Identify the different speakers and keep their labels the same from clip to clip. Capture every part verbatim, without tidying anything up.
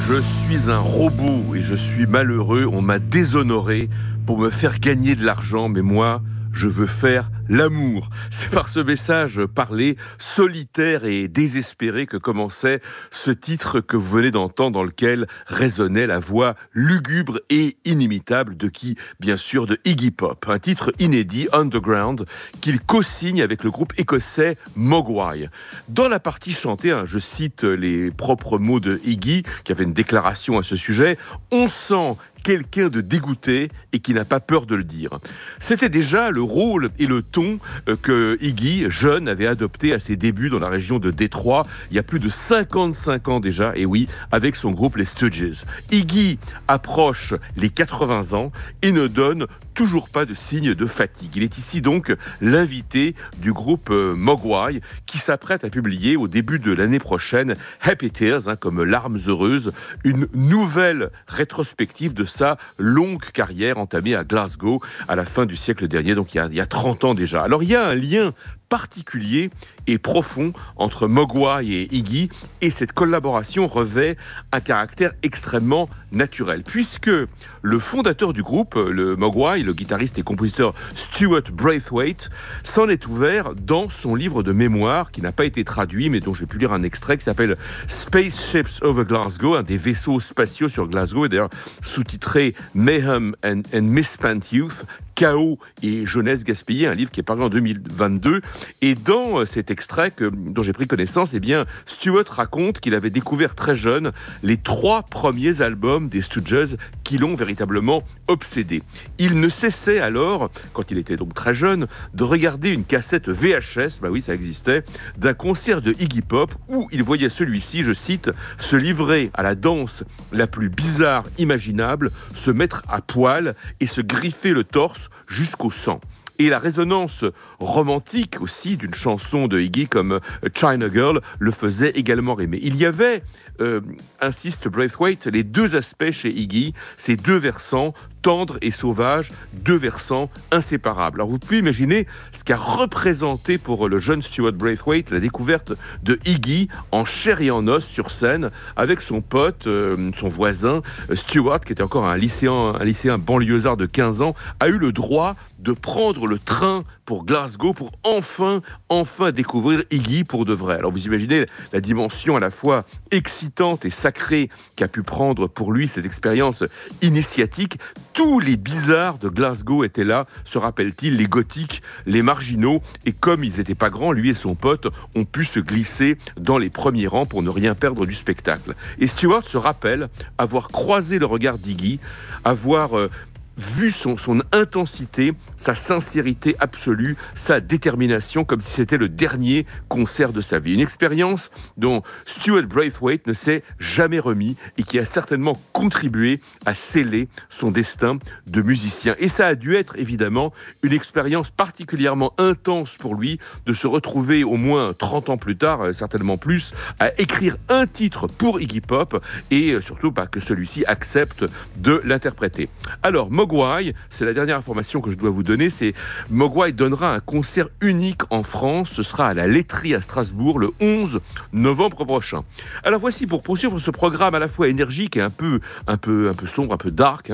Speaker 1: Je suis un robot et je suis malheureux, on m'a déshonoré pour me faire gagner de l'argent, mais moi, je veux faire l'amour. C'est par ce message parlé, solitaire et désespéré que commençait ce titre que vous venez d'entendre, dans lequel résonnait la voix lugubre et inimitable de qui? Bien sûr, de Iggy Pop. Un titre inédit, Underground, qu'il co-signe avec le groupe écossais Mogwai. Dans la partie chantée, hein, je cite les propres mots de Iggy, qui avait une déclaration à ce sujet, « On sent quelqu'un de dégoûté et qui n'a pas peur de le dire ». C'était déjà le rôle et le ton que Iggy, jeune, avait adopté à ses débuts dans la région de Détroit, il y a plus de cinquante-cinq ans déjà, et oui, avec son groupe les Stooges. Iggy approche les quatre-vingts ans et ne donne toujours pas de signe de fatigue. Il est ici donc l'invité du groupe Mogwai, qui s'apprête à publier au début de l'année prochaine Happy Tears, hein, comme larmes heureuses, une nouvelle rétrospective de sa longue carrière entamée à Glasgow à la fin du siècle dernier, donc il y a, il y a trente ans déjà. Alors il y a un lien particulier et profond entre Mogwai et Iggy, et cette collaboration revêt un caractère extrêmement naturel, puisque le fondateur du groupe, le Mogwai, le guitariste et compositeur Stuart Braithwaite, s'en est ouvert dans son livre de mémoire, qui n'a pas été traduit, mais dont j'ai pu lire un extrait, qui s'appelle Spaceships over Glasgow, un des vaisseaux spatiaux sur Glasgow, et d'ailleurs sous-titré Mayhem and, and Misspent Youth, Chaos et jeunesse gaspillée, un livre qui est paru en deux mille vingt-deux. Et dans cet extrait que, dont j'ai pris connaissance, eh bien, Stuart raconte qu'il avait découvert très jeune les trois premiers albums des Stooges qui l'ont véritablement obsédé. Il ne cessait alors, quand il était donc très jeune, de regarder une cassette V H S, bah oui, ça existait, d'un concert de Iggy Pop où il voyait celui-ci, je cite, se livrer à la danse la plus bizarre imaginable, se mettre à poil et se griffer le torse jusqu'au sang. Et la résonance romantique aussi d'une chanson de Iggy comme China Girl le faisait également aimer. Il y avait, euh, insiste Braithwaite, les deux aspects chez Iggy, ces deux versants, tendres et sauvages, deux versants inséparables. Alors vous pouvez imaginer ce qu'a représenté pour le jeune Stuart Braithwaite la découverte de Iggy en chair et en os sur scène avec son pote, euh, son voisin Stuart, qui était encore un lycéen, un lycéen banlieusard de quinze ans, a eu le droit de prendre le train pour Glasgow pour enfin, enfin découvrir Iggy pour de vrai. Alors vous imaginez la dimension à la fois excitante et sacrée qu'a pu prendre pour lui cette expérience initiatique. Tous les bizarres de Glasgow étaient là, se rappelle-t-il, les gothiques, les marginaux, et comme ils n'étaient pas grands, lui et son pote ont pu se glisser dans les premiers rangs pour ne rien perdre du spectacle. Et Stuart se rappelle avoir croisé le regard d'Iggy, avoir euh, vu son, son intensité, sa sincérité absolue, sa détermination, comme si c'était le dernier concert de sa vie. Une expérience dont Stuart Braithwaite ne s'est jamais remis et qui a certainement contribué à sceller son destin de musicien. Et ça a dû être évidemment une expérience particulièrement intense pour lui de se retrouver au moins trente ans plus tard, certainement plus, à écrire un titre pour Iggy Pop et surtout bah, que celui-ci accepte de l'interpréter. Alors, Mogwai, c'est la dernière information que je dois vous donner, c'est Mogwai donnera un concert unique en France, ce sera à la Laiterie à Strasbourg le onze novembre prochain. Alors voici, pour poursuivre ce programme à la fois énergique et un peu, un peu, un peu sombre, un peu dark, hein,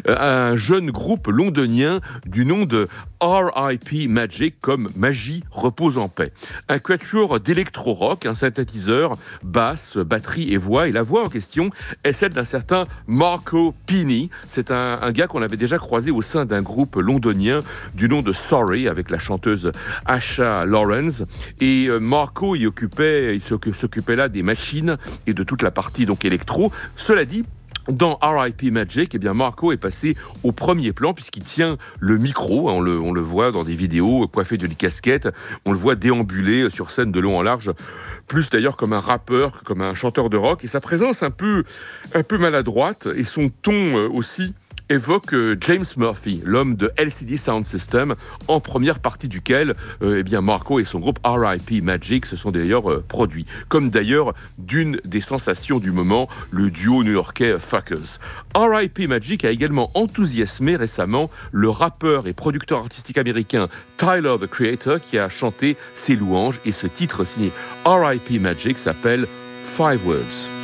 Speaker 1: un jeune groupe londonien du nom de R I P Magic, comme Magie repose en paix. Un quatuor d'électro-rock, un synthétiseur, basse, batterie et voix. Et la voix en question est celle d'un certain Marco Pini. C'est un, un gars qu'on avait déjà croisé au sein d'un groupe londonien du nom de Sorry, avec la chanteuse Asha Lawrence. Et Marco y occupait, il s'occupait là des machines et de toute la partie donc électro. Cela dit, dans R I P Magic, eh bien Marco est passé au premier plan puisqu'il tient le micro. On le, on le voit dans des vidéos, coiffé d'une casquette. On le voit déambuler sur scène de long en large, plus d'ailleurs comme un rappeur que comme un chanteur de rock. Et sa présence un peu, un peu maladroite et son ton aussi évoque James Murphy, l'homme de L C D Sound System, en première partie duquel euh, eh bien Marco et son groupe R I P Magic se sont d'ailleurs euh, produits. Comme d'ailleurs d'une des sensations du moment, le duo new-yorkais Fuckers. R I P Magic a également enthousiasmé récemment le rappeur et producteur artistique américain Tyler, the Creator, qui a chanté ses louanges, et ce titre signé R I P Magic s'appelle Five Words.